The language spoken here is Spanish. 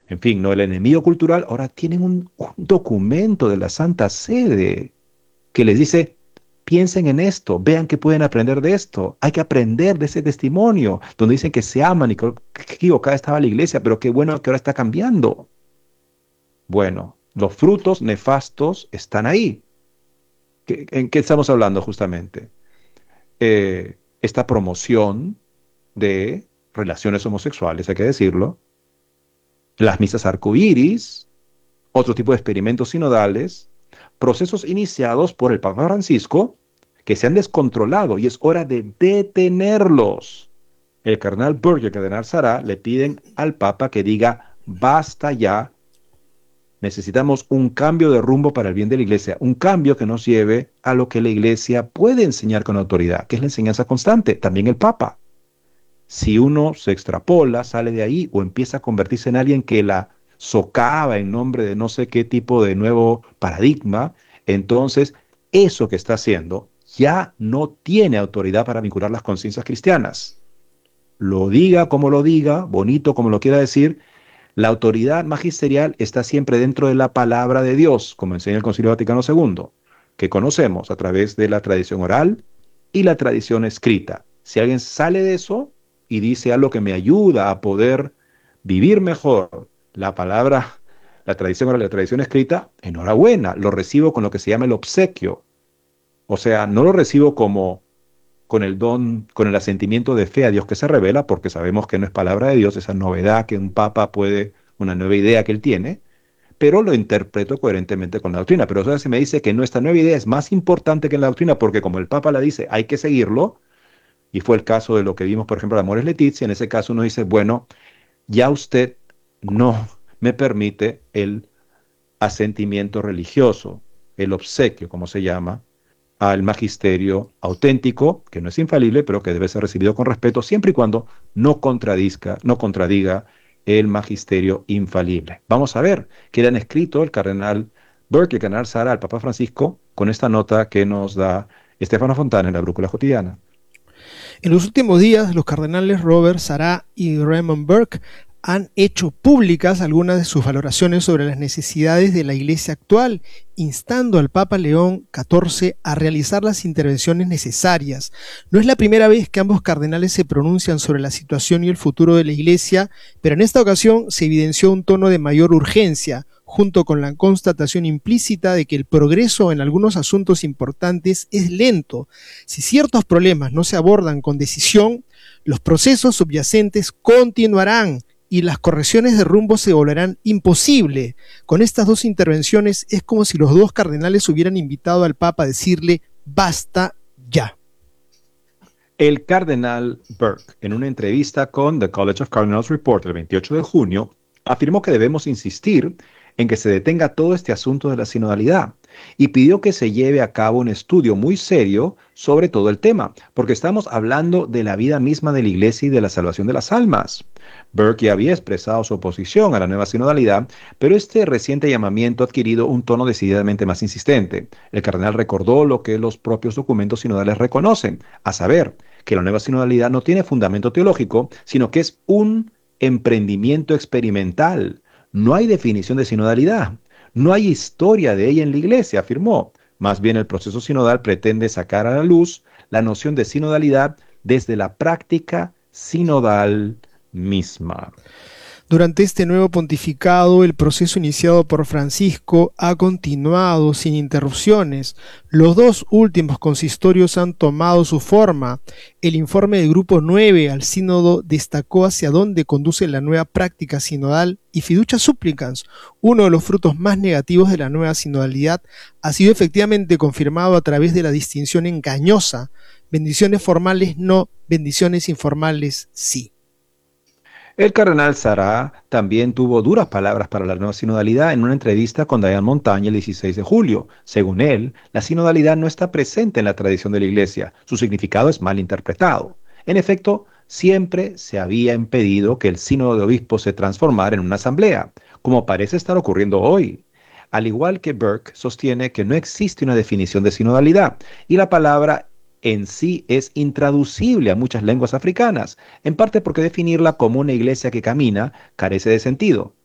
en fin, no el enemigo cultural, ahora tienen un documento de la Santa Sede que les dice, piensen en esto, vean que pueden aprender de esto, hay que aprender de ese testimonio, donde dicen que se aman y que equivocada estaba la iglesia, pero qué bueno que ahora está cambiando. Bueno, los frutos nefastos están ahí. ¿En qué estamos hablando justamente? Esta promoción de relaciones homosexuales, hay que decirlo, las misas arcoíris, otro tipo de experimentos sinodales, procesos iniciados por el Papa Francisco que se han descontrolado y es hora de detenerlos. El cardenal Burke y el cardenal Sará le piden al Papa que diga, basta ya, necesitamos un cambio de rumbo para el bien de la Iglesia, un cambio que nos lleve a lo que la Iglesia puede enseñar con autoridad, que es la enseñanza constante, también el Papa. Si uno se extrapola, sale de ahí o empieza a convertirse en alguien que la socava en nombre de no sé qué tipo de nuevo paradigma, entonces eso que está haciendo ya no tiene autoridad para vincular las conciencias cristianas. Lo diga como lo diga, bonito como lo quiera decir, la autoridad magisterial está siempre dentro de la palabra de Dios, como enseña el Concilio Vaticano II, que conocemos a través de la tradición oral y la tradición escrita. Si alguien sale de eso y dice algo que me ayuda a poder vivir mejor la palabra, la tradición oral y la tradición escrita, enhorabuena, lo recibo con lo que se llama el obsequio. O sea, no lo recibo como con el don, con el asentimiento de fe a Dios que se revela, porque sabemos que no es palabra de Dios, esa novedad que un papa puede, una nueva idea que él tiene, pero lo interpreto coherentemente con la doctrina. Pero eso se me dice que nuestra nueva idea es más importante que la doctrina, porque como el papa la dice, hay que seguirlo, y fue el caso de lo que vimos, por ejemplo, de Amores Letizia, en ese caso uno dice, bueno, ya usted no me permite el asentimiento religioso, el obsequio, como se llama, al magisterio auténtico, que no es infalible, pero que debe ser recibido con respeto, siempre y cuando no contradiga el magisterio infalible. Vamos a ver qué le han escrito el cardenal Burke y el cardenal Sara al Papa Francisco con esta nota que nos da Estefano Fontana en la Brújula Cotidiana. En los últimos días, los cardenales Robert Sarah y Raymond Burke han hecho públicas algunas de sus valoraciones sobre las necesidades de la Iglesia actual, instando al Papa León XIV a realizar las intervenciones necesarias. No es la primera vez que ambos cardenales se pronuncian sobre la situación y el futuro de la Iglesia, pero en esta ocasión se evidenció un tono de mayor urgencia, junto con la constatación implícita de que el progreso en algunos asuntos importantes es lento. Si ciertos problemas no se abordan con decisión, los procesos subyacentes continuarán y las correcciones de rumbo se volverán imposibles. Con estas dos intervenciones es como si los dos cardenales hubieran invitado al Papa a decirle basta ya. El cardenal Burke, en una entrevista con The College of Cardinals Report el 28 de junio, afirmó que debemos insistir en que se detenga todo este asunto de la sinodalidad y pidió que se lleve a cabo un estudio muy serio sobre todo el tema, porque estamos hablando de la vida misma de la Iglesia y de la salvación de las almas. Burke ya había expresado su oposición a la nueva sinodalidad, pero este reciente llamamiento ha adquirido un tono decididamente más insistente. El cardenal recordó lo que los propios documentos sinodales reconocen, a saber, que la nueva sinodalidad no tiene fundamento teológico, sino que es un emprendimiento experimental. No hay definición de sinodalidad, no hay historia de ella en la Iglesia, afirmó. Más bien el proceso sinodal pretende sacar a la luz la noción de sinodalidad desde la práctica sinodal misma. Durante este nuevo pontificado, el proceso iniciado por Francisco ha continuado sin interrupciones. Los dos últimos consistorios han tomado su forma. El informe del Grupo 9 al Sínodo destacó hacia dónde conduce la nueva práctica sinodal y Fiducia Supplicans, uno de los frutos más negativos de la nueva sinodalidad, ha sido efectivamente confirmado a través de la distinción engañosa: bendiciones formales no, bendiciones informales sí. El cardenal Sará también tuvo duras palabras para la nueva sinodalidad en una entrevista con Diane Montagne el 16 de julio. Según él, la sinodalidad no está presente en la tradición de la Iglesia. Su significado es mal interpretado. En efecto, siempre se había impedido que el sínodo de obispos se transformara en una asamblea, como parece estar ocurriendo hoy. Al igual que Burke, sostiene que no existe una definición de sinodalidad y la palabra en sí es intraducible a muchas lenguas africanas, en parte porque definirla como una iglesia que camina carece de sentido.